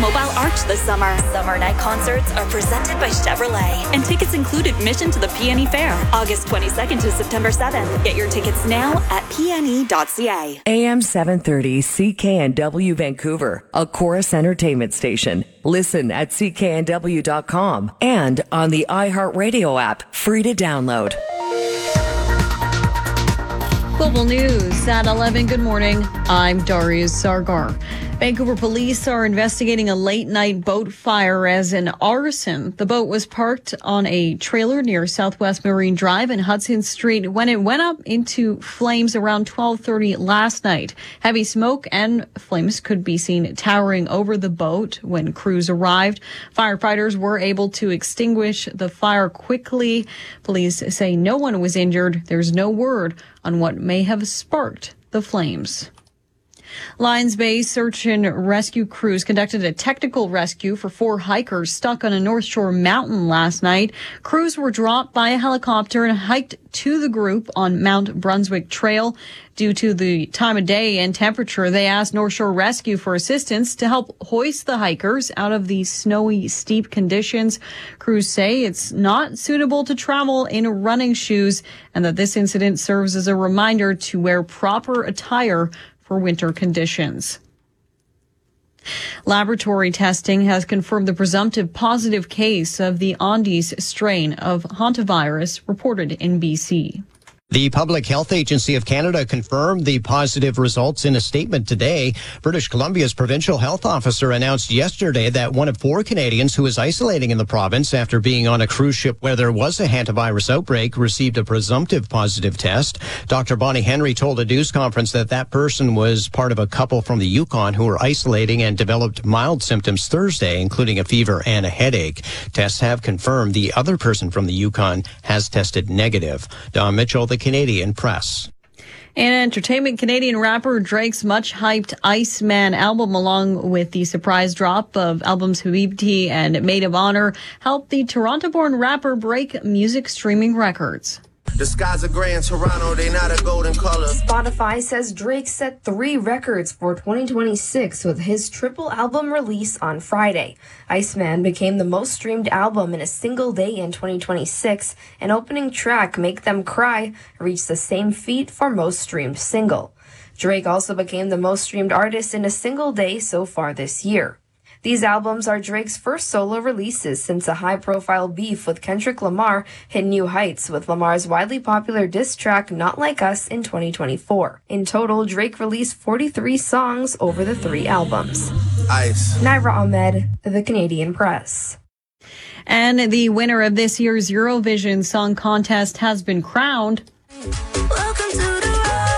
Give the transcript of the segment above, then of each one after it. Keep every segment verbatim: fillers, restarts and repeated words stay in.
Mobile Arch this summer. Summer night concerts are presented by Chevrolet, and tickets include admission to the P N E Fair, August twenty-second to September seventh. Get your tickets now at P N E dot C A. A M seven thirty C K N W Vancouver, a Chorus Entertainment station. Listen at C K N W dot com and on the iHeartRadio app, free to download. Global News at eleven. Good morning. I'm Darius Sargar. Vancouver police are investigating a late-night boat fire as an arson. The boat was parked on a trailer near Southwest Marine Drive and Hudson Street when it went up into flames around twelve thirty last night. Heavy smoke and flames could be seen towering over the boat when crews arrived. Firefighters were able to extinguish the fire quickly. Police say no one was injured. There's no word on what may have sparked the flames. Lions Bay search and rescue crews conducted a technical rescue for four hikers stuck on a North Shore mountain last night. Crews were dropped by a helicopter and hiked to the group on Mount Brunswick Trail. Due to the time of day and temperature, they asked North Shore Rescue for assistance to help hoist the hikers out of the snowy, steep conditions. Crews say it's not suitable to travel in running shoes and that this incident serves as a reminder to wear proper attire for winter conditions. Laboratory testing has confirmed the presumptive positive case of the Andes strain of hantavirus reported in B C. The Public Health Agency of Canada confirmed the positive results in a statement today. British Columbia's provincial health officer announced yesterday that one of four Canadians who is isolating in the province after being on a cruise ship where there was a hantavirus outbreak received a presumptive positive test. Doctor Bonnie Henry told a news conference that that person was part of a couple from the Yukon who were isolating and developed mild symptoms Thursday, including a fever and a headache. Tests have confirmed the other person from the Yukon has tested negative. Don Mitchell, the Canadian Press. In entertainment, Canadian rapper Drake's much-hyped Iceman album, along with the surprise drop of albums Habibti and Maid of Honor, helped the Toronto-born rapper break music streaming records. The skies are gray in Toronto, they not a golden color. Spotify says Drake set three records for twenty twenty-six with his triple album release on Friday. Iceman became the most streamed album in a single day in twenty twenty-six, and opening track Make Them Cry reached the same feat for most streamed single. Drake also became the most streamed artist in a single day so far this year. These albums are Drake's first solo releases since a high-profile beef with Kendrick Lamar hit new heights with Lamar's widely popular diss track Not Like Us in twenty twenty-four. In total, Drake released forty-three songs over the three albums. Ice. Naira Ahmed, The Canadian Press. And the winner of this year's Eurovision Song Contest has been crowned. Welcome to the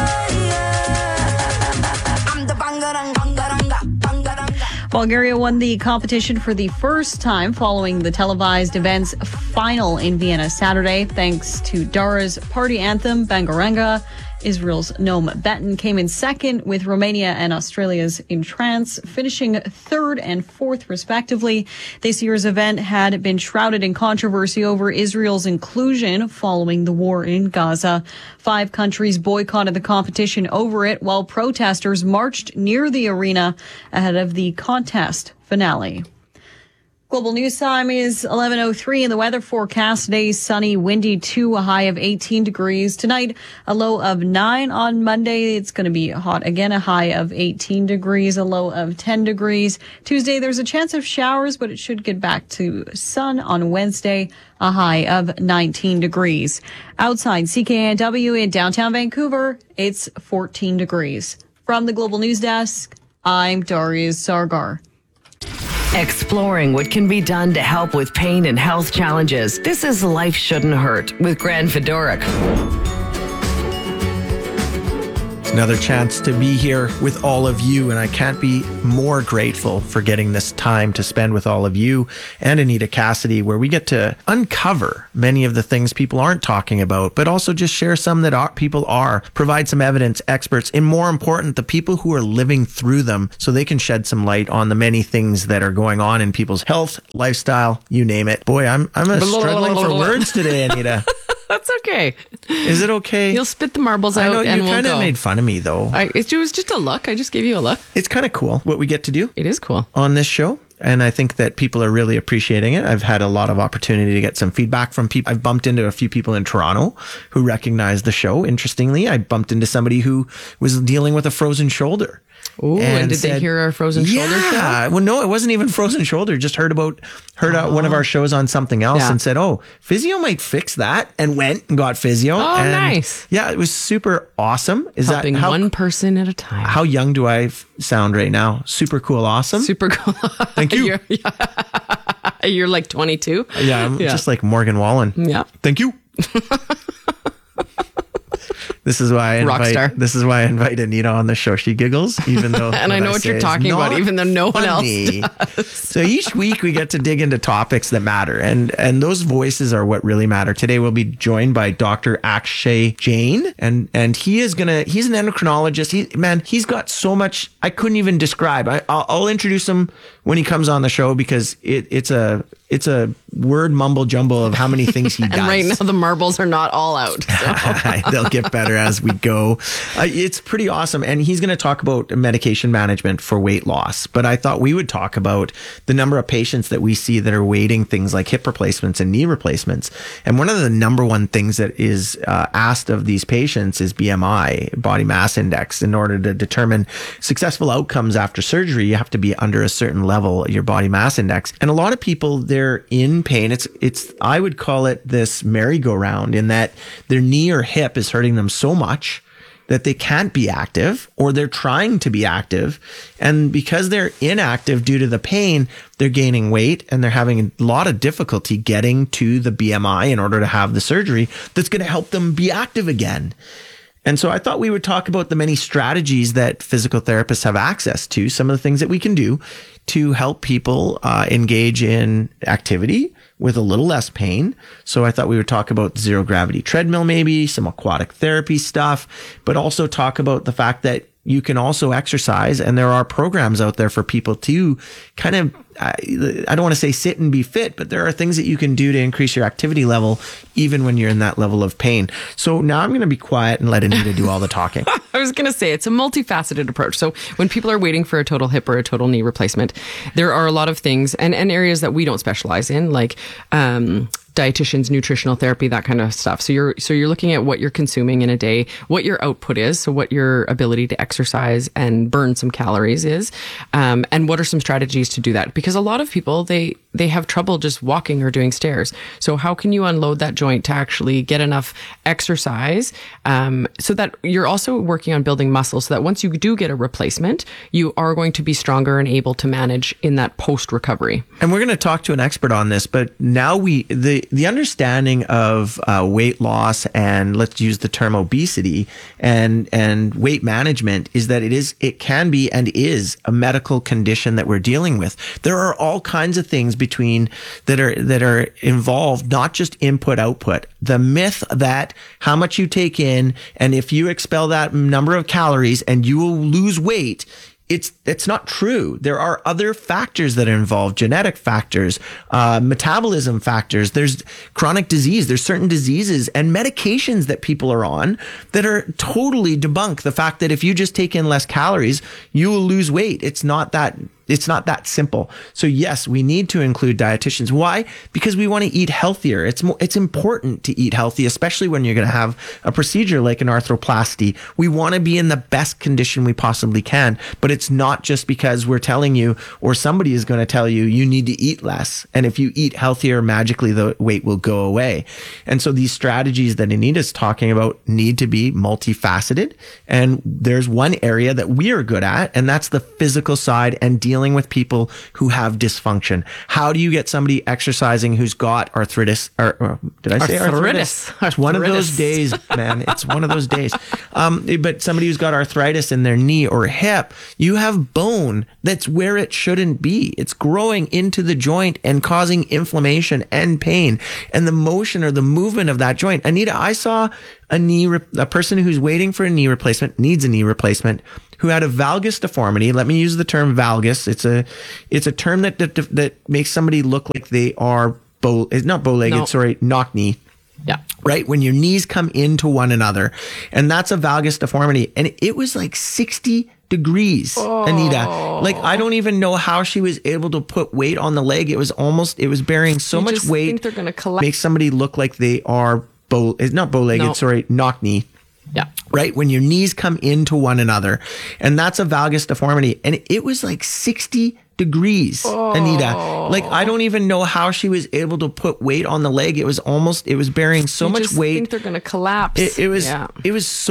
I'm the bangarang, bangaranga, bangaranga. Bulgaria won the competition for the first time following the televised event's final in Vienna Saturday, thanks to Dara's party anthem, Bangaranga. Israel's Noam Betten came in second, with Romania and Australia's In Trance finishing third and fourth, respectively. This year's event had been shrouded in controversy over Israel's inclusion following the war in Gaza. Five countries boycotted the competition over it, while protesters marched near the arena ahead of the contest finale. Global News Time is eleven oh three, and the weather forecast today: sunny, windy, too, a high of eighteen degrees. Tonight, a low of nine. On Monday, it's going to be hot again, a high of eighteen degrees, a low of ten degrees. Tuesday, there's a chance of showers, but it should get back to sun on Wednesday, a high of nineteen degrees. Outside C K N W in downtown Vancouver, it's fourteen degrees. From the Global News Desk, I'm Darius Sargar. Exploring what can be done to help with pain and health challenges. This is Life Shouldn't Hurt with Gran Fedoric. Another chance to be here with all of you, and I can't be more grateful for getting this time to spend with all of you and Anita Cassidy, where we get to uncover many of the things people aren't talking about, but also just share some that are, people are, provide some evidence, experts, and more important, the people who are living through them, so they can shed some light on the many things that are going on in people's health, lifestyle, you name it. Boy, I'm I'm a struggling for words today, Anita. That's okay. Is it okay? You'll spit the marbles out. I know, you and kind of we'll made fun of me, though. I, it was just a look. I just gave you a look. It's kind of cool what we get to do. It is cool on this show. And I think that people are really appreciating it. I've had a lot of opportunity to get some feedback from people. I've bumped into a few people in Toronto who recognize the show. Interestingly, I bumped into somebody who was dealing with a frozen shoulder. Oh, and, and did said, they hear our frozen yeah, shoulder show? Yeah. Well, no, it wasn't even frozen shoulder. Just heard about, heard oh. one of our shows on something else yeah. and said, oh, physio might fix that, and went and got physio. Oh, and nice. Yeah, it was super awesome. Is Helping that how, one person at a time. How young do I f- sound right now? Super cool, awesome. Super cool. Thank you. You're, yeah. You're like twenty-two. Yeah, I'm yeah. just like Morgan Wallen. Yeah. Thank you. This is why I invite, Rockstar. This is why I invite Anita on the show. She giggles, even though and I know I what you're talking about, even though no one funny. else does. So each week we get to dig into topics that matter, and and those voices are what really matter. Today we'll be joined by Doctor Akshay Jain, and and he is gonna he's an endocrinologist. He man, he's got so much I couldn't even describe. I, I'll, I'll introduce him when he comes on the show because it, it's a it's a word mumble jumble of how many things he and does. And right now the marbles are not all out. So. They'll get better as we go. Uh, it's pretty awesome. And he's going to talk about medication management for weight loss. But I thought we would talk about the number of patients that we see that are waiting things like hip replacements and knee replacements. And one of the number one things that is uh, asked of these patients is B M I, body mass index. In order to determine successful outcomes after surgery, you have to be under a certain level, your body mass index. And a lot of people, they're in pain. It's, it's, I would call it this merry-go-round, in that their knee or hip is hurting them so much that they can't be active, or they're trying to be active. And because they're inactive due to the pain, they're gaining weight and they're having a lot of difficulty getting to the B M I in order to have the surgery that's going to help them be active again. And so I thought we would talk about the many strategies that physical therapists have access to, some of the things that we can do to help people uh, engage in activity with a little less pain. So I thought we would talk about the zero gravity treadmill, maybe some aquatic therapy stuff, but also talk about the fact that you can also exercise, and there are programs out there for people to kind of, I, I don't want to say sit and be fit, but there are things that you can do to increase your activity level, even when you're in that level of pain. So now I'm going to be quiet and let Anita do all the talking. I was going to say, it's a multifaceted approach. So when people are waiting for a total hip or a total knee replacement, there are a lot of things and, and areas that we don't specialize in, like, um, dietitians, nutritional therapy, that kind of stuff. So you're so you're looking at what you're consuming in a day, what your output is, so what your ability to exercise and burn some calories is, um, and what are some strategies to do that? Because a lot of people, they they have trouble just walking or doing stairs. So how can you unload that joint to actually get enough exercise, um, so that you're also working on building muscle, so that once you do get a replacement, you are going to be stronger and able to manage in that post recovery. And we're going to talk to an expert on this, but now we the the understanding of uh, weight loss, and let's use the term obesity and and weight management, is that it is it can be and is a medical condition that we're dealing with. There are all kinds of things between that are that are involved, not just input output. The myth that how much you take in, and if you expel that number of calories and you will lose weight, It's it's not true. There are other factors that are involved, genetic factors, uh, metabolism factors. There's chronic disease. There's certain diseases and medications that people are on that are totally debunk the fact that if you just take in less calories, you will lose weight. It's not that. It's not that simple. So yes, we need to include dietitians. Why? Because we want to eat healthier. It's more, it's important to eat healthy, especially when you're going to have a procedure like an arthroplasty. We want to be in the best condition we possibly can, but it's not just because we're telling you, or somebody is going to tell you, you need to eat less. And if you eat healthier, magically the weight will go away. And so these strategies that Anita's talking about need to be multifaceted. And there's one area that we are good at, and that's the physical side and dealing with people who have dysfunction. How do you get somebody exercising who's got arthritis? Or, or did I say arthritis? Arthritis. It's one of those days, man. It's one of those days. Um, but somebody who's got arthritis in their knee or hip, you have bone that's where it shouldn't be. It's growing into the joint and causing inflammation and pain. And the motion or the movement of that joint. Anita, I saw a knee, re- a person who's waiting for a knee replacement, needs a knee replacement, who had a valgus deformity. Let me use the term valgus. It's a, it's a term that that, that makes somebody look like they are bow, not bow-legged, no. sorry, knock knee. Yeah. Right? When your knees come into one another. And that's a valgus deformity. And it was like sixty degrees, Anita. Like, I don't even know how she was able to put weight on the leg. It was almost, it was bearing so You much just weight. think they're gonna collapse. Make somebody look like they are bow, not bow-legged, No. sorry, knock knee. Yeah. Right? When your knees come into one another. And that's a valgus deformity. And it was like sixty degrees, Anita. Like, I don't even know how she was able to put weight on the leg. It was almost, it was bearing so You much just weight. think they're going to collapse. It, it was, Yeah. it was so